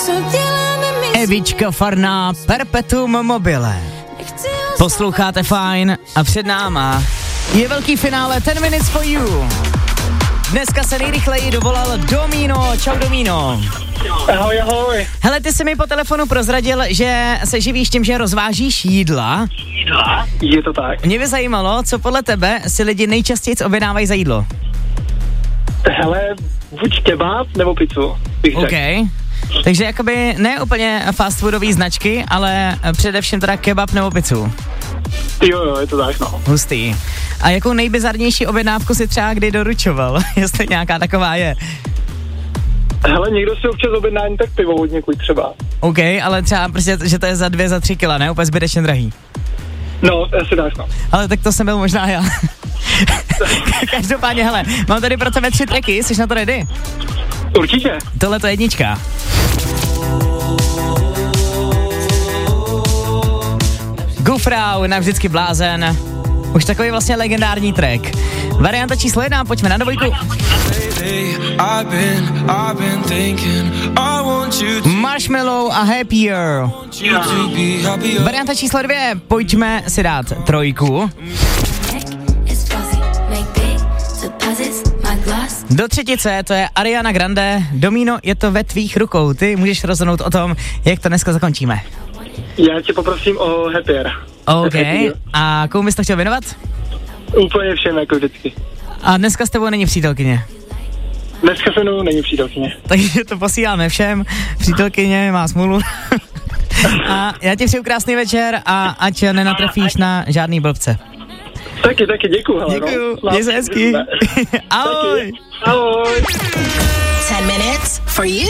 Evička Farná, Perpetuum mobile. Posloucháte Fajn a před náma je velký finále 10 Minutes for You. Dneska se nejrychleji dovolal Domino. Čau Domino. Ahoj, ahoj. Hele, ty jsi mi po telefonu prozradil, že se živíš tím, že rozvážíš jídla. Je to tak. Mě by zajímalo, co podle tebe si lidi nejčastěji objednávají za jídlo. Hele, buď kebab nebo pizzu, bych řekl. OK. Takže jakoby ne úplně fast foodový značky, ale především teda kebab nebo pizzu. Jo, je to tak, no. Hustý. A jakou nejbizarnější objednávku si třeba kdy doručoval? Jestli nějaká taková je. Hele, někdo si občas objedná tak pivo od někud třeba. OK, ale třeba prostě, že to je za 2-3 kila, ne? Úplně zbytečně drahý. No, asi tak, no. Ale tak to jsem byl možná já. Každopádně, hele, mám tady pro tebe 3 tracky, jsi na to ready? Určitě. Tohle to je jednička. Gufrau, navždycky blázen. Už takový vlastně legendární track. Varianta číslo 1, pojďme na dvojku. Marshmallow a Happier. Varianta číslo 2, pojďme si dát trojku. Do třetice, to je Ariana Grande. Domino, je to ve tvých rukou. Ty můžeš rozhodnout o tom, jak to dneska zakončíme. Já tě poprosím o Happier. OK. A komu bys to chtěl věnovat? Úplně všem, jako vždycky. A dneska s tebou není přítelkyně? Dneska se mnou není přítelkyně. Takže to posíláme všem. Přítelkyně má smůlu. A já ti přeju krásný večer a ať nenatrefíš na žádný blbce. Taky, děkuju. Hele, děkuju, no. měj se hezky. Ahoj. Ahoj. 10 minutes for you.